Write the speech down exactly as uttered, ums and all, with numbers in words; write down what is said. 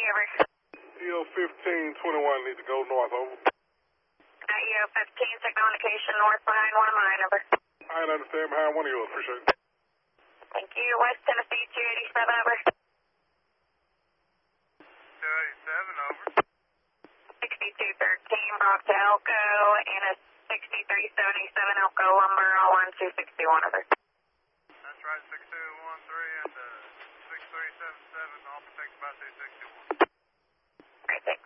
over. E O fifteen twenty-one need to go north, over. Uh, E O fifteen, signal indication north behind one of mine, over. I understand behind one of yours, appreciate it. Thank you. West Tennessee two eighty-seven, over. two eighty-seven, over. sixty-two thirteen, Brock to Elko, and a sixty-three seventy-seven Elko lumber on one two sixty-one, over. That's right, six two one three and uh, six three seven seven, all protected by two sixty-one. Great, thanks.